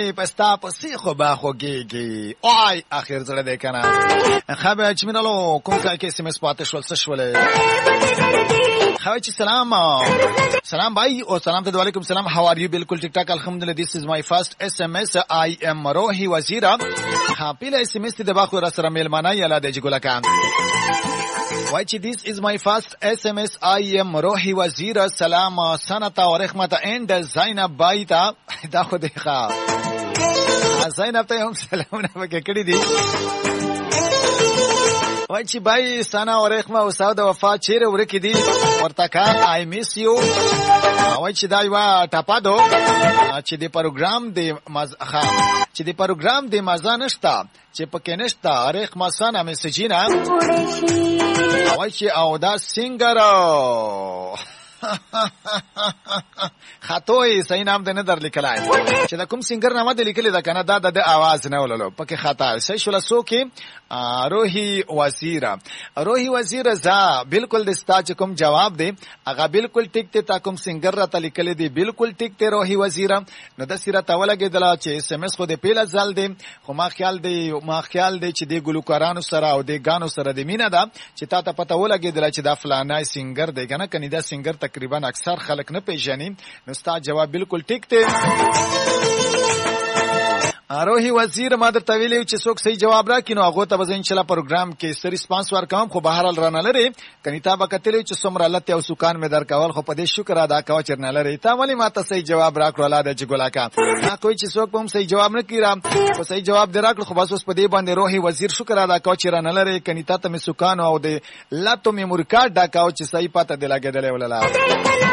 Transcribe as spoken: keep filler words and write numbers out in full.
مې پستا پسې خو با خوږېږي وای اخر زړه دی که نه ښه بیا چې مینهلو کوم ځای کې اس ام اس پاتې شول څه شولې خوای چې سلام سلام بھائی اور سلام ته وعلیکم سلام how are you بالکل ټیک ټاک الحمدلله this is my first S M S I am روحي وزیره ها پیله اس ام اس د باخو را سره میلمانه یاله د جګولکان وای چې this is my first S M S I am روحي وزیره سلام سنتا و رحمت and زینب بایتا دا خو دی ښه زینب ته هم سلامونه پکې کړي دي وای چې بای سنا او رحمه او سعود وفا چیرې ورکې دي ورته کا آی میس یو وای چې دا یو ټاپا دو چې د پروګرام د مزخه چې د پروګرام د مزه نشتا چې پکې نشتا رحمه سنا میسجینا وای چې او دا سینګر خطوی صحیح نام دې نه در لیکلای چې دا کوم سنگر نامه دې لیکلې ده کنه دا د आवाज نه ولولو پکې خطا صحیح شول سو کې روحي وزیره روحي وزیره زا بالکل د ستا چې کوم جواب دی هغه بالکل ټیک ته تا کوم سنگر را لیکلې دی بالکل ټیک ته روحي وزیره نو د سیره تولګې دلا چې اس ام اس خو دې پیله ځل دی خو ما خیال دی ما خیال دی چې د ګلوکارانو سره او د غانو سره د مینه ده چې تا ته پته ولګې دلا چې دا فلانای سنگر دی کنه کني دا سنگر تقریبا اکثر خلک نه پیژني نو ستا جواب بالکل ټیک ته روحي وزیر ما درته ویلو چې څوک صحیح جواب راکړي نو هغه ته به ان شاء الله پروګرام کې سری ریسپانس ورکوم خو بهر حال رانه لري کني تا به کتلې چې څومره لته او سکان مې درکول خو په دې شکر ادا کوم چې نه لري تا ولی ما ته صحیح جواب راکړو الله دې ګولاکا ما کوئی چې څوک هم صحیح جواب نه کړم خو صحیح جواب دې راکړو خو بس اوس په دې باندې روحي وزیر شکر ادا کوم چې رانه لري کني تا ته مې سکان او دې لته مې مرکا ډاکاو چې صحیح پته دې لګېدلې ولله